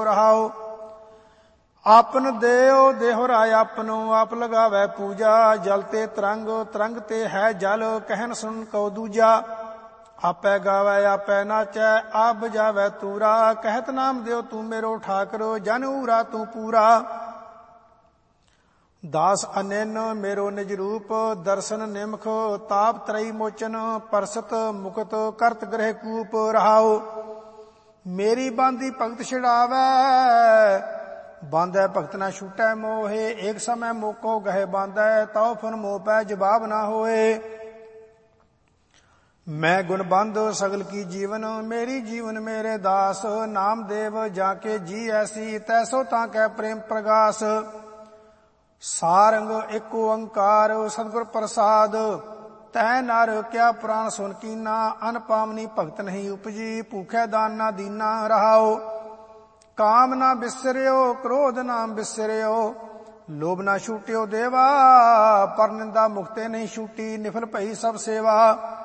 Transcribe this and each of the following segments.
रहाओ। आपन देओ देहो राय आपनो, आप लगावै पूजा। जल ते तरंग, तरंग ते है जल, कहन सुन कौ दूजा। आपै गावै आपै नाचै, आप बजावै तूरा। कहत नाम देओ तू मेरो ठाकर, जन ऊरा तू पूरा। दास अनैन मेरो निज रूप, दर्शन निमख ताप त्रयी मोचन। परसत मुकत करत ग्रह कूप रहाओ। मेरी बांधी भगत छिड़ावै, बांधै भगत न छूटै मोहे। एक समय मोको गहे बांधै, तौ फन मोह पै जवाब न होए। मैं गुण बंद सगल की जीवन, मेरी जीवन मेरे दास। नाम देव जाके जी ऐसी, तैसो ताकै प्रेम प्रगास। सारंग एक ओंकार सतगुर प्रसाद, तै नर क्या पुराण सुन कीना। अन पावनी भगत नहीं उपजी, भूखे दान ना दीना रहाओ। काम ना बिसरियो, क्रोध ना बिसरियो, लोभ ना छूटियो देवा। पर निंदा मुक्ते नहीं छूटी, निफल भई सब सेवा।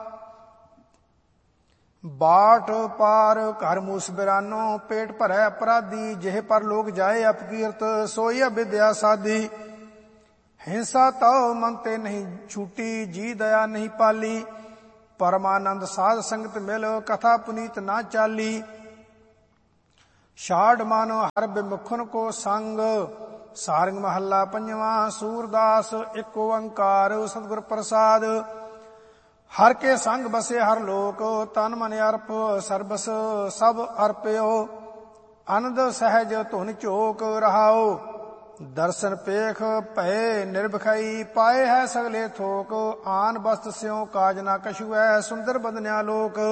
बाट पार घर मूस बिरानो, पेट भरै अपराधी। जेह पर लोग जाए अपकीर्त, सोई अविद्या साधी। हिंसा तो मन ते नहीं छूटी, जी दया नहीं पाली। परमानंद साध संगत मिल, कथा पुनीत ना चाली। छाड़ मानो हर बिमुखन को संग, सारंग महला पंजवा। सूरदास एक ओंकार सतगुर प्रसाद, हर के संग बसे हर लोक। तन मन अर्प सर्बस सब अर्पयो, आनंद सहज धुन चोक रहाओ। दर्शन पेख भय निर्भखई, पाए है सगले थोक। आन बस्त स्यों काज ना कछु है, सुंदर बदन्या लोक।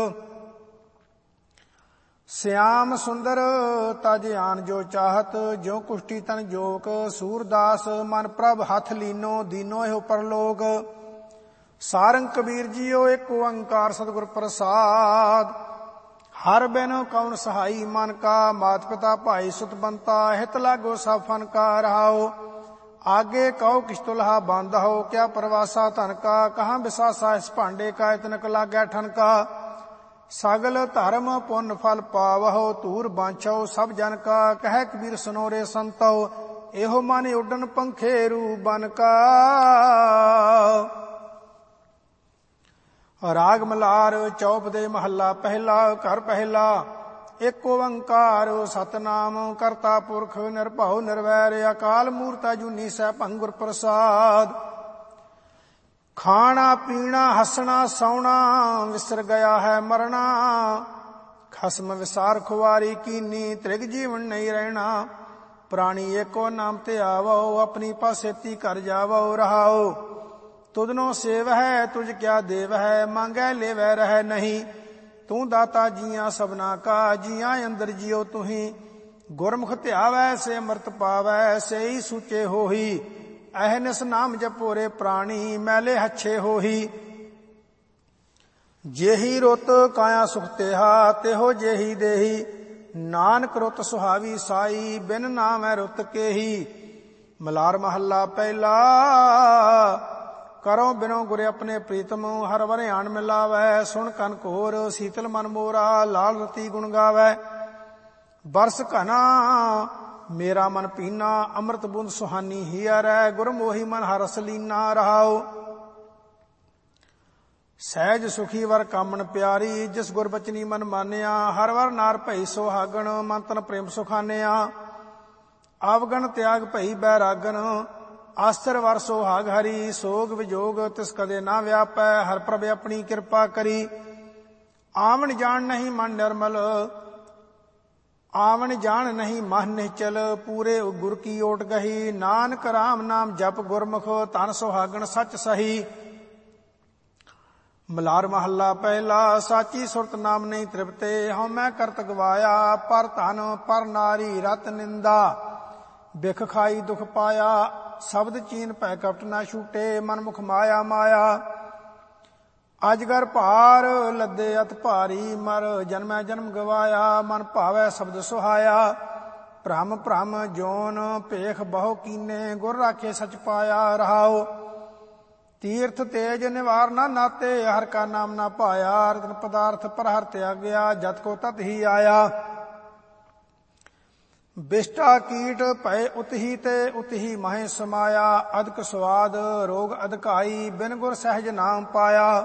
श्याम सुंदर तज आन जो चाहत, जो कुष्टि तन जोक। सूरदास मन प्रभ हथ लीनो, दीनो एहो परलोक। सारंग कबीर जियो एक ओंकार सतगुर प्रसाद, हर बिन कौन सहाई मन का। मात पिता भाई सुत बंता, हित लागो सब फन का रहाओ। आगे कहो किस तुलहा बांधा हो, क्या प्रवासा धन का। कहाँ बिसासा इस भांडे का, इतनक लागै ठन का। सगल धर्म पुण्य फल पावहो, तूर बांछो सब जन का। कह कबीर सुनो रे संतो, एहो मन उडन पंखेरू बन का। राग मलार चौप दे महला पहला। घर पहला एक ओंकार सतनाम, करता पुरख निरभउ निर्वैर। अकाल मूर्त अजूनी सैभं गुर प्रसाद। खाना पीना हंसना सौना, विसर गया है मरना। खसम विसार खुआरी कीनी, त्रिग जीवन नहीं रहना। प्राणी एको नाम ते आवो, अपनी पासेती कर जावो रहाओ। तुधनो सेव है तुझ क्या देव है, मांगै लेवै रह नहीं। तू दाता जिया सबना का, जिया अंदर जियो तुही। गुरमुख ध्यावै से अमृत पावै, से ही सूचे होही। अहनिस नाम जपोरे प्राणी, मैले हच्छे होही। जेही रुत काया सुख तेहा, तेहो जेही देही। नानक रुत सुहावी साई, बिन नाम है रुत केही। मलार महला पहला। करो बिनो गुरे अपने प्रीतम, हर वर आन मिलावै। सुन कन कोर शीतल मन मोरा, लाल रती गुण गावै। बरस घना मेरा मन पीना, अमृत बूंद सुहानी हियर। गुरमोही मन हरस लीना रहाओ। सहज सुखी वर कामन प्यारी, जिस गुर बचनी मन मानिया। हर वर नार भई सुहागण, मन तन प्रेम सुखानिया। अवगण त्याग भई बैरागन, आस्तर वर सुहाग हरी। सोग विजोग तिस कदे ना व्यापै, हर प्रभ अपनी कृपा करी। आवन जान नहीं मन निर्मल, आवन जान नहीं मन निश्चल। पूरे गुर की ओट गही, नानक राम नाम जप गुरमुख। तन सुहागण सच सही। मलार महला पहला। साची सुरत नाम नहीं तृप्ते, हਉ मैं करत गवाया। पर धन पर नारी रत निंदा, बिख खाई दुख पाया। शब्द चीन पै कपट ना छूटे, मन मुख माया माया। अजगर भार लदे अत भारी, मर जन्मै जन्म गवाया। मन भावै शब्द सुहाया, भ्रम भ्रम जोन भेख बहु कीने। गुर राखे सच पाया रहाओ। तीर्थ तेज निवार ना नाते, हर का नाम ना पाया। रतन पदार्थ पर हर त्यागया, जत को तत ही आया। ਬਿਸ਼ਟਾ ਕੀਟ ਭਏ ਉਤਹੀ ਤੇ ਉਤਹੀ ਮਹੇ ਸਮਾਇਆ। ਅਦਕ ਸਵਾਦ ਰੋਗ ਅਧਕਾਈ ਬਿਨ ਗੁਰ ਸਹਿਜ ਨਾਮ ਪਾਇਆ।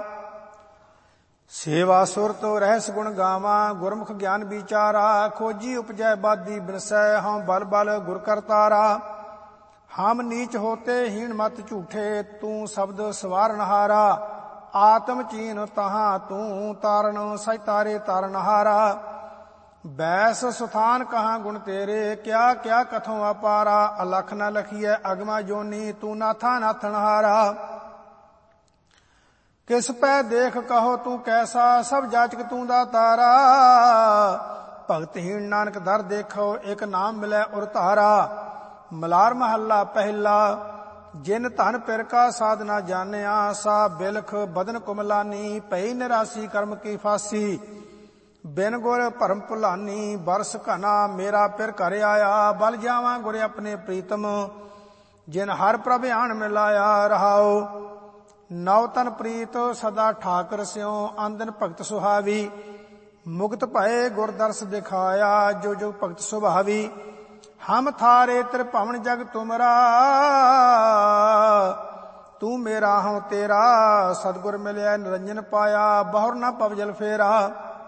ਸੇਵਾ ਸੁਰਤ ਰਹਿਸ ਗੁਣ ਗਾਵਾਂ ਗੁਰਮੁਖ ਗਿਆਨ ਵਿਚਾਰਾ। ਖੋਜੀ ਉਪਜੈ ਬਾਦੀ ਬਿਨਸੈ ਹਉ ਬਲ ਬਲ ਗੁਰ ਕਰਤਾਰਾ। ਹਮ ਨੀਚ ਹੋਤੇ ਹੀਣ ਮਤ ਝੂਠੇ ਤੂੰ ਸ਼ਬਦ ਸਵਾਰਨਹਾਰਾ। ਆਤਮ ਚੀਨ ਤਹਾਂ ਤੂੰ ਤਾਰਨ ਸਚ ਤਾਰੇ ਤਾਰਨਹਾਰਾ। ਬੈਸ ਸੁਥਾਨ ਕਹਾਂ ਗੁਣ ਤੇਰੇ ਕਿਆ ਕਿਆ ਕਥੋਂ ਅਪਾਰਾ। ਅਲਖ ਨ ਲਖੀਐ ਅਗਮਾ ਜੋਨੀ ਤੂੰ ਨਾਥਾ ਨਾਥਨਹਾਰਾ। ਕਿਸ ਪੈ ਦੇਖ ਕਹੋ ਤੂੰ ਕੈਸਾ ਸਭ ਜਾਚਕ ਤੂੰ ਦਾਤਾਰਾ। ਭਗਤਹੀਣ ਨਾਨਕ ਦਰ ਦੇਖੋ ਇਕ ਨਾਮ ਮਿਲੈ ਉਰ ਧਾਰਾ। ਮਲਾਰ ਮਹੱਲਾ ਪਹਿਲਾ। ਜਿਨ ਧਨ ਪਿਰ ਕਾ ਸਾਧਨਾ ਜਾਣਿਆ ਸਾ ਬਿਲਖ ਬਦਨ ਕੁਮਲਾਨੀ। ਭਈ ਨਿਰਾਸੀ ਕਰਮ ਕੀ ਫਾਸੀ ਬਿਨ ਗੁਰ ਭਰਮ ਭੁਲਾਨੀ। ਬਰਸ ਘਨਾ ਮੇਰਾ ਪਿਰ ਘਰ ਆਇਆ ਬਲ ਜਾਵਾਂ ਗੁਰ ਆਪਣੇ ਪ੍ਰੀਤਮ। ਜਿਨ ਹਰ ਪ੍ਰਭ ਆਣ ਮਿਲਾਇਆ ਰਹਾਓ। ਨਵ ਤਨ ਪ੍ਰੀਤ ਸਦਾ ਠਾਕਰ ਸਿਉ ਆਂਦਨ ਭਗਤ ਸੁਹਾਵੀ। ਮੁਕਤ ਭਏ ਗੁਰ ਦਰਸ ਦਿਖਾਇਆ ਜੋ ਜੋ ਭਗਤ ਸੁਭਾਵੀ। ਹਮ ਥਾਰੇ ਤ੍ਰਿਭਵਨ ਜਗ ਤੁਮਰਾ ਤੂੰ ਮੇਰਾ ਹਉ ਤੇਰਾ। ਸਤਿਗੁਰ ਮਿਲਿਆ ਨਿਰੰਜਨ ਪਾਇਆ ਬਹੁਰ ਨਾ ਪਵਜਲ ਫੇਰਾ।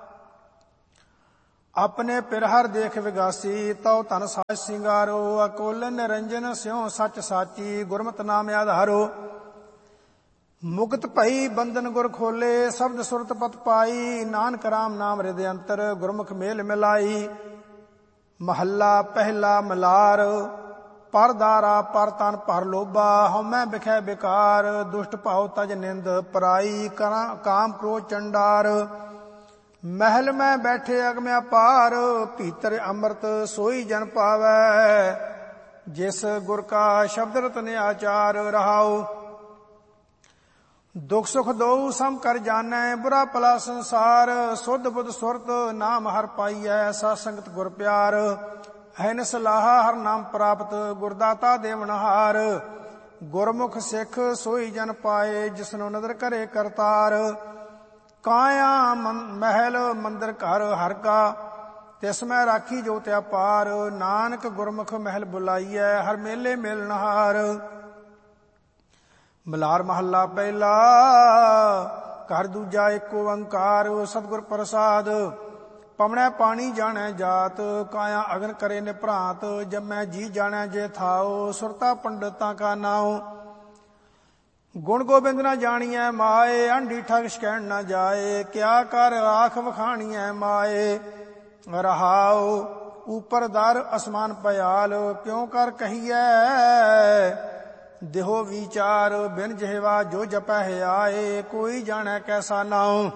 ਆਪਣੇ ਪਿਰਹਰ ਦੇਖ ਵਿਗਾਸੀ ਤਉ ਧਨ ਸਾਜ ਸਿੰਗਾਰੋ। ਅਕੋਲ ਨਿਰੰਜਨ ਸਿਉ ਸੱਚ ਸਾਚੀ ਗੁਰਮਤਿ ਨਾਮ ਆਧਾਰੋ। ਮੁਕਤ ਭਈ ਬੰਧਨ ਗੁਰ ਖੋਲੇ ਸ਼ਬਦ ਸੁਰਤ ਪਤ ਪਾਈ। ਨਾਨਕ ਰਾਮ ਨਾਮ ਹਿਰਦਿ ਅੰਤਰ ਗੁਰਮੁਖ ਮੇਲ ਮਿਲਾਈ। ਮਹੱਲਾ ਪਹਿਲਾ ਮਲਾਰ। ਪਰਦਾਰਾ ਪਰ ਤਨ ਭਰ ਲੋਭਾ ਹਉਮੈ ਬਿਖੈ ਬਿਕਾਰ। ਦੁਸ਼ਟ ਭਾਉ ਤਜ ਨਿੰਦ ਪਰਾਈ ਕਾਮ ਕ੍ਰੋਧ ਚੰਡਾਰ। ਮਹਿਲ ਮੈਂ ਬੈਠੇ ਅਗਮ ਅਪਾਰ ਭੀਤਰ ਅੰਮ੍ਰਿਤ ਸੋਈ ਜਨ ਪਾਵੈ। ਜਿਸ ਗੁਰ ਕਾ ਸ਼ਬਦ ਰਤਨ ਆਚਾਰ ਰਹਾਉ। ਦੁਖ ਸੁਖ ਦੋਊ ਸਮ ਕਰ ਜਾਣੈ ਬੁਰਾ ਭਲਾ ਸੰਸਾਰ। ਸੁਧ ਬੁੱਧ ਸੁਰਤ ਨਾਮ ਹਰ ਪਾਈਐ ਸਤ ਸੰਗਤ ਗੁਰ ਪਿਆਰ। ਹੈਨ ਸਲਾਹ ਹਰ ਨਾਮ ਪ੍ਰਾਪਤ ਗੁਰਦਾਤਾ ਦੇਵਨਹਾਰ। ਗੁਰਮੁਖ ਸਿੱਖ ਸੋਈ ਜਨ ਪਾਏ ਜਿਸਨੂੰ ਨਦਰ ਕਰੇ ਕਰਤਾਰ। ਕਾਇਆ ਮਹਿਲ ਮੰਦਰ ਘਰ ਹਰ ਕਾ ਤਿਸ ਮੈਂ ਰਾਖੀ ਜੋ ਤਿਆ ਪਾਰ। ਨਾਨਕ ਗੁਰਮੁਖ ਮਹਿਲ ਬੁਲਾਈਐ ਹਰ ਮੇਲੇ ਮਿਲਨਹਾਰ। ਮਲਾਰ ਮਹੱਲਾ ਪਹਿਲਾ। ਘਰ ਦੂਜਾ ਏਕ ਓੰਕਾਰ ਸਤਿਗੁਰ ਪ੍ਰਸਾਦ। ਪਵਣੈ ਪਾਣੀ ਜਾਣੈ ਜਾਤ ਕਾਇਆ ਅਗਨ ਕਰੇ ਨਿਭ੍ਰਾਂਤ। ਜੰਮੈ ਜੀ ਜਾਣੈ ਜੇ ਥਾਉ ਸੁਰਤਾ ਪੰਡਤਾਂ ਕਾ ਨਾਉ। ਗੁਣ ਗੋਬਿੰਦ ਨਾ ਜਾਣੀਐ ਮਾਏ ਅੰਡੀ ਠਗ ਸਕੈਣ ਨਾ ਜਾਏ। ਕਿਆ ਕਰ ਆਖ ਵਖਾਣੀਐ ਮਾਏ ਰਹਾਉ। ਉਪਰ ਦਰ ਅਸਮਾਨ ਪਿਆਲ ਕਿਉ ਕਰ ਕਹੀਐ। ਦੇਹੋ ਵਿਚਾਰ ਬਿਨ ਜਿਹਵਾ ਜੋ ਜਪਹਿ ਆਏ। ਕੋਈ ਜਾਣੈ ਕੈਸਾ ਨਾਉ।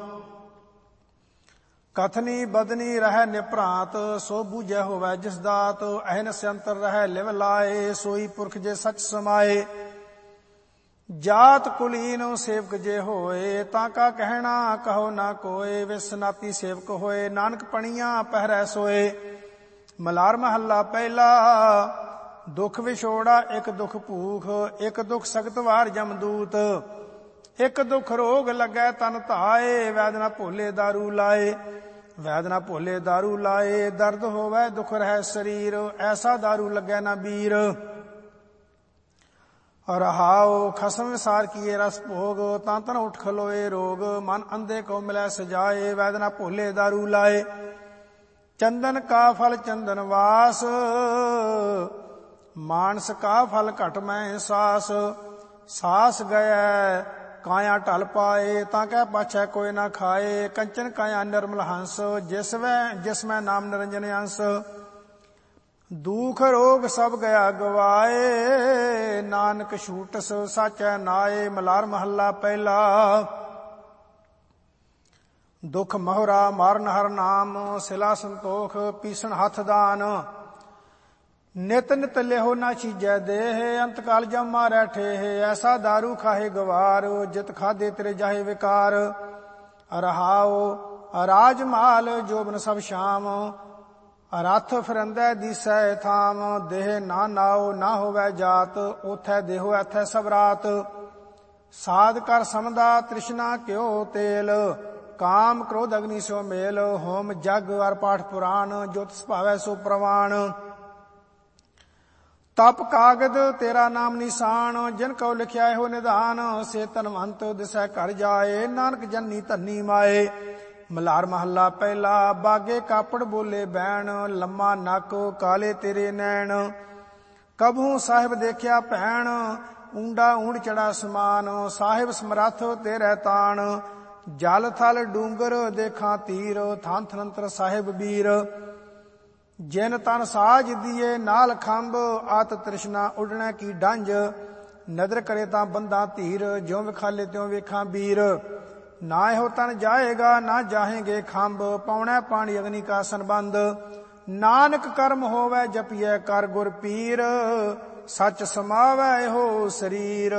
ਕਥਨੀ ਬਦਨੀ ਰਹਿ ਨਿਭ੍ਰਾਂਤ ਸੋ ਬੂਝੈ ਹੋਵੈ ਜਿਸ ਦਾਤ। ਅਹਨਿ ਅੰਤਰ ਰਹਿ ਲਿਵ ਲਾਏ ਸੋਈ ਪੁਰਖ ਜੇ ਸਚ ਸਮਾਏ। ਜਾਤ ਕੁਲੀਨ ਸੇਵਕ ਜੇ ਹੋਏ ਤਾਂ ਕਾ ਕਹਿਣਾ ਕਹੋ ਨਾ ਕੋਏ। ਵਿਸਨਾਤੀ ਸੇਵਕ ਹੋਏ ਨਾਨਕ ਪਣੀਆਂ ਪਹਿਰੈ ਸੋਏ। ਮਲਾਰ ਮਹੱਲਾ ਪਹਿਲਾ। ਦੁਖ ਵਿਛੋੜਾ ਇਕ ਦੁਖ ਭੂਖ ਇਕ ਦੁਖ ਸਖਤ ਵਾਰ ਜਮਦੂਤ। ਇਕ ਦੁਖ ਰੋਗ ਲੱਗੈ ਤਨ ਧਾਏ ਵੈਦ ਨਾ ਭੋਲੇ ਦਾਰੂ ਲਾਏ। ਵੈਦ ਨਾ ਭੋਲੇ ਦਾਰੂ ਲਾਏ ਦਰਦ ਹੋਵੈ ਦੁਖ ਰਹਿ ਸਰੀਰ। ਐਸਾ ਦਾਰੂ ਲੱਗੈ ਨਾ ਬੀਰ। ਰਹਾਉ ਖਸਮ ਵਿਸਾਰ ਕੀਏ ਰਸ ਭੋਗ ਤਾਂ ਤਨ ਉਠ ਖਲੋਏ ਰੋਗ। ਮਨ ਅੰਧੇ ਕੋ ਮਿਲੈ ਸਜਾਏ ਵੈਦ ਨਾ ਭੋਲੇ ਦਾਰੂ ਲਾਏ। ਚੰਦਨ ਕਾ ਫਲ ਚੰਦਨ ਵਾਸ ਮਾਨਸ ਕਾ ਫਲ ਘਟ ਮੈਂ ਸਾਸ। ਸਾਸ ਗਇਐ ਕਾਇਆ ਢਲ ਪਾਏ ਤਾਂ ਕਹਿ ਪਾਛੈ ਕੋਈ ਨਾ ਖਾਏ। ਕੰਚਨ ਕਾਇਆ ਨਿਰਮਲ ਹੰਸ ਜਿਸ ਮੈਂ ਨਾਮ ਨਿਰੰਜਨ ਅੰਸ। ਦੁਖ ਰੋਗ ਸਭ ਗਿਆ ਗਵਾਏ ਨਾਨਕ ਛੂਟਸ ਸਾਚੈ ਨਾਏ। ਮਲਾਰ ਮਹੱਲਾ ਪਹਿਲਾ। ਦੁਖ ਮਹੁਰਾ ਮਾਰਨ ਹਰ ਨਾਮ ਸਿਲਾ ਸੰਤੋਖ ਪੀਸਣ ਹੱਥ ਦਾਨ। ਨਿਤ ਨਿਤ ਲਿਹੋ ਨਾ ਚੀਜੈ ਦੇਹ ਅੰਤ ਕਾਲ ਜਮ ਮਾਰੈ ਠੇਹ। ਐਸਾ ਦਾਰੂ ਖਾਹੇ ਗਵਾਰ ਜਿਤ ਖਾਦੇ ਤੇਰੇ ਜਾਹੇ ਵਿਕਾਰ। ਰਹਾਉ ਰਾਜ ਮਾਲ ਜੋਬਨ ਸਭ ਸ਼ਾਮ ਰਥ ਫਿਰੰਦੈ ਦੀਸੈ ਥਾਮ। ਦੇਹ ਨਾ ਨਾਉ ਨਾ ਹੋਵੈ ਜਾਤ ਉਥੈ ਦੇਹੋ ਐਥੈ ਸਭ ਰਾਤ। ਸਾਧ ਕਰ ਸਮਦਾ ਤ੍ਰਿਸ਼ਨਾ ਕਿਉ ਤੇਲ ਕਾਮ ਕ੍ਰੋਧ ਅਗਨੀ ਸੋ ਮੇਲ। ਹੋਮ ਜਗ ਅਰ ਪਾਠ ਪੁਰਾਣ ਜੋ ਤਿਸ ਭਾਵੈ ਸੋ ਪ੍ਰਵਾਣ। ਤਪ ਕਾਗਦ ਤੇਰਾ ਨਾਮ ਨਿਸ਼ਾਨ, ਜਿਨ ਕਉ ਲਿਖਿਆ ਇਹੋ ਨਿਧਾਨ। ਸੇ ਧਨਵੰਤ ਦਿਸੈ ਘਰ ਜਾਏ, ਨਾਨਕ ਜਨਨੀ ਧੰਨੀ ਮਾਏ। ਮਲ੍ਹਾਰ ਮਹੱਲਾ ਪਹਿਲਾ। ਬਾਗੇ ਕਾਪੜ ਬੋਲੇ ਬੈਣ, ਲੰਮਾ ਨੱਕ ਕਾਲੇ ਤੇਰੇ ਨੈਣ। ਕਬਹੂ ਸਾਹਿਬ ਦੇਖਿਆ ਭੈਣ, ਊਂਡਾ ਊਂਡ ਚੜਾ ਸਮਾਨ। ਸਾਹਿਬ ਸਮਰੱਥ ਤੇਰੇ ਤਾਣ, ਜਲ ਥਲ ਡੂੰਗਰ ਦੇਖਾਂ ਤੀਰ। ਥਾਨ ਥਨੰਤਰ ਸਾਹਿਬ ਬੀਰ, ਜਿਨ ਤਨ ਸਾਜ ਦੀਏ ਨਾਲ ਖੰਭ। ਆਤ ਤ੍ਰਿਸ਼ਨਾ ਉਡਣਾ ਕੀ ਡੰਜ, ਨਦਰ ਕਰੇ ਤਾਂ ਬੰਦਾ ਧੀਰ। ਜਿਉ ਵਿਖਾਲੇ ਤਿਉ ਵੇਖਾਂ ਵੀਰ, ਨਾ ਇਹੋ ਤਨ ਜਾਏਗਾ ਨਾ ਜਾਹੇਂਗੇ ਖੰਭ। ਪਾਉਣਾ ਪਾਣੀ ਅਗਨੀ ਕਾ ਸੰਬੰਧ, ਨਾਨਕ ਕਰਮ ਹੋਵੇ ਜਪੀਐ ਕਰ ਗੁਰ ਪੀਰ। ਸੱਚ ਸਮਾਵੈ ਇਹੋ ਸਰੀਰ।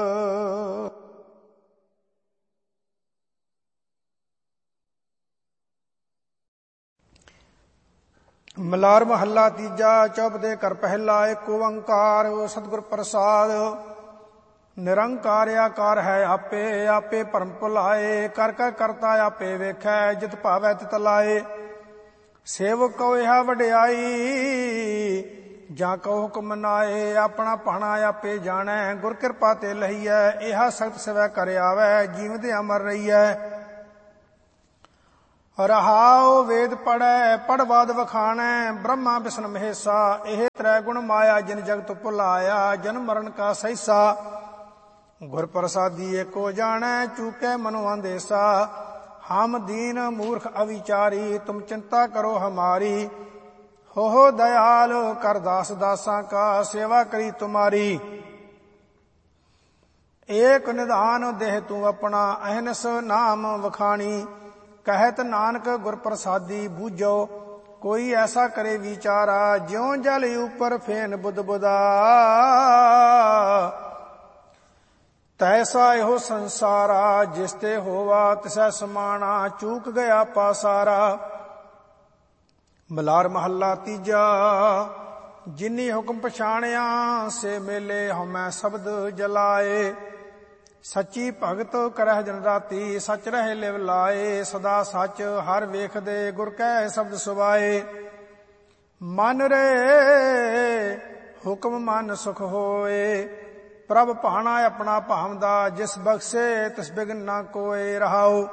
ਮਲ੍ਹਾਰ ਮਹੱਲਾ ਤੀਜਾ। ਚੌਪਦੇ ਘਰ ਪਹਿਲਾ। ਏਕ ਓੰਕਾਰ ਸਤਿਗੁਰ ਪ੍ਰਸਾਦ। ਨਿਰੰਕਾਰ ਆਕਾਰ ਹੈ ਆਪੇ, ਆਪੇ ਭਰਮ ਭੁਲਾਏ। ਕਰ ਕਾ ਕਰਤਾ ਆਪੇ ਵੇਖੈ, ਜਿਤ ਭਾਵੈ ਤਿਤ ਲਾਏ। ਸੇਵਕ ਕਉ ਇਹ ਵਡਿਆਈ, ਜਾਂ ਕਉ ਹੁਕਮ ਨਾਏ। ਆਪਣਾ ਭਾਣਾ ਆਪੇ ਜਾਣੈ, ਗੁਰ ਕਿਰਪਾ ਤੇ ਲਹੀਐ। ਇਹ ਸਖਤ ਸਵੈ ਕਰ ਆਵੈ, ਜੀਵਦੇ ਅਮਰ ਰਹੀਐ। ਰਹਾਉ ਵੇਦ ਪੜੈ ਪੜਵਾਦ ਵਖਾਣੈ, ਬ੍ਰਹਮਾ ਵਿਸ਼ਨ ਮਹੇਸਾ। ਇਹ ਤ੍ਰੈ ਗੁਣ ਮਾਇਆ, ਜਿਨ ਜਗਤ ਭੁਲਾਇਆ। ਜਨਮ ਮਰਨ ਕਾ ਸਹਿਸਾ, ਗੁਰ ਪ੍ਰਸਾਦੀ ਏਕੋ ਜਾਣੈ। ਚੂਕੈ ਮਨੁ ਅੰਦੇਸਾ, ਹਮ ਦੀਨ ਮੂਰਖ ਅਵਿਚਾਰੀ। ਤੁਮ ਚਿੰਤਾ ਕਰੋ ਹਮਾਰੀ, ਹੋ ਦਇਆਲ ਕਰ ਦਾਸ ਦਾਸਾਂ ਕਾ। ਸੇਵਾ ਕਰੀ ਤੁਮਾਰੀ, ਏਕ ਨਿਧਾਨ ਦੇਹ ਤੂੰ ਆਪਣਾ। ਅਹਨਸ ਨਾਮ ਵਖਾਣੀ, ਕਹਿਤ ਨਾਨਕ ਗੁਰ ਪ੍ਰਸਾਦੀ। ਬੂਝੋ ਕੋਈ ਐਸਾ ਕਰੇ ਵਿਚਾਰਾ, ਜਿਉ ਜਲ ਉਪਰ ਫੇਨ ਬੁੱਧ ਬੁਦਾ। ਤੈਸਾ ਇਹੋ ਸੰਸਾਰਾ, ਜਿਸ ਤੇ ਹੋਵਾ ਤਿਸੈ ਸਮਾਣਾ। ਚੂਕ ਗਿਆ ਪਾਸਾਰਾ। ਮਲ੍ਹਾਰ ਮਹੱਲਾ ਤੀਜਾ। ਜਿਨੀ ਹੁਕਮ ਪਛਾਣਿਆ, ਸੇ ਮੇਲੇ ਹਉਮੈ ਸ਼ਬਦ ਜਲਾਏ। ਸੱਚੀ ਭਗਤ ਕਰਹਿ ਦਿਨ ਰਾਤੀ, ਸੱਚ ਰਹੇ ਲਿਵ ਲਾਏ। ਸਦਾ ਸੱਚ ਹਰ ਵੇਖਦੇ, ਗੁਰ ਕੈ ਸ਼ਬਦ ਸੁਭਾਏ। ਮਨ ਰੇ ਹੁਕਮ ਮਨ ਸੁਖ ਹੋਏ, ਪ੍ਰਭ ਭਾਣਾ ਆਪਣਾ ਭਾਵਦਾ। ਜਿਸ ਬਖਸ਼ੇ ਤਿਸ ਬਿਗਨ ਨਾ ਕੋਏ। ਰਹਾਉ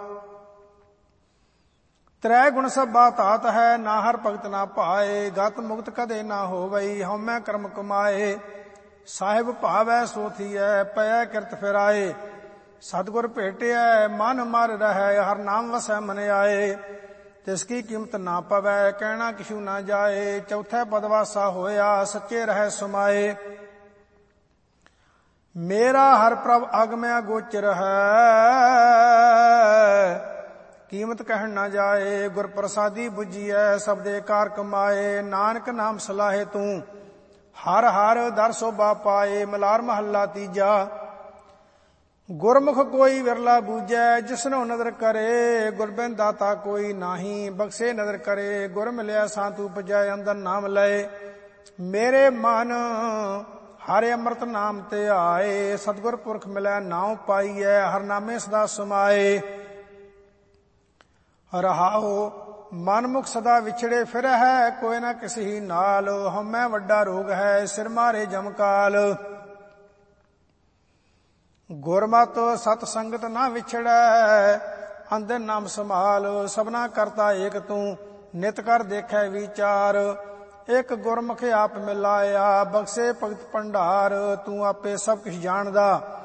ਤ੍ਰੈ ਗੁਣ ਸਭਾ ਧਾਤ ਹੈ, ਨਾ ਹਰ ਭਗਤ ਨਾ ਭਾਏ। ਗਤ ਮੁਕਤ ਕਦੇ ਨਾ ਹੋਵਈ, ਹਉਮੈ ਕਰਮ ਕਮਾਏ। ਸਾਹਿਬ ਭਾਵੈ ਸੋ ਥੀਐ, ਪਇਐ ਕਿਰਤ ਫਿਰਾਏ। ਸਤਿਗੁਰ ਭੇਟਿਐ ਮਨ ਮਰ ਰਹੈ, ਹਰ ਨਾਮ ਵਸੈ ਮਨ ਆਏ। ਤਿਸ ਕੀ ਕੀਮਤ ਨਾ ਪਵੈ, ਕਹਿਣਾ ਕਿਛੂ ਨਾ ਜਾਏ। ਚੌਥੈ ਪਦ ਵਾਸਾ ਹੋਇਆ, ਸੱਚੇ ਰਹਿ ਸਮਾਏ। ਮੇਰਾ ਹਰ ਪ੍ਰਭ ਅਗਮਿ ਅਗੋਚਰ ਹੈ, ਕੀਮਤ ਕਹਿਣ ਨਾ ਜਾਏ। ਗੁਰ ਪ੍ਰਸਾਦੀ ਬੁਝੀਐ, ਸਬਦੇ ਕਾਰ ਕਮਾਏ। ਨਾਨਕ ਨਾਮ ਸਲਾਹੇ ਤੂੰ, ਹਰ ਹਰ ਦਰ ਸੋਭਾ ਪਾਏ। ਮਲ੍ਹਾਰ ਮਹੱਲਾ ਤੀਜਾ। ਗੁਰਮੁਖ ਕੋਈ ਵਿਰਲਾ ਬੂਝੈ, ਜਿਸਨੋ ਨਦਰ ਕਰੇ। ਗੁਰਬਿਨ ਦਾਤਾ ਕੋਈ ਨਾਹੀ, ਬਖਸ਼ੇ ਨਦਰ ਕਰੇ। ਗੁਰ ਮਿਲਿਆ ਸਾਂਤੂ ਪੁਜਾਏ, ਅੰਦਰ ਨਾਮ ਲਏ। ਮੇਰੇ ਮਨ ਹਰਿ ਅੰਮ੍ਰਿਤ ਨਾਮ ਤੇ ਆਏ। ਸਤਿਗੁਰ ਪੁਰਖ ਮਿਲੈ ਨਾਉ ਪਾਈਐ, ਹਰ ਨਾਮੇ ਸਦਾ ਸਮਾਏ। ਰਹਾਉ ਮਨਮੁਖ ਸਦਾ ਵਿਛੜੇ ਫਿਰਹਿ, ਕੋਈ ਨਾ ਕਿਸੀ ਨਾਲ। ਹਉਮੈ ਵੱਡਾ ਰੋਗ ਹੈ, ਸਿਰ ਮਾਰੇ ਜਮਕਾਲ। ਗੁਰਮਤਿ ਸਤ ਸੰਗਤ ਨਾ ਵਿਛੜੈ, ਅੰਦਰ ਨਾਮ ਸੰਭਾਲ। ਸਭਨਾ ਕਰਤਾ ਏਕ ਤੂੰ, ਨਿਤ ਕਰ ਦੇਖੈ ਵਿਚਾਰ। ਇੱਕ ਗੁਰਮੁਖ ਆਪ ਮਿਲਾਇਆ, ਬਖਸ਼ੇ ਭਗਤ ਭੰਡਾਰ। ਤੂੰ ਆਪੇ ਸਭ ਕੁਛ ਜਾਣਦਾ,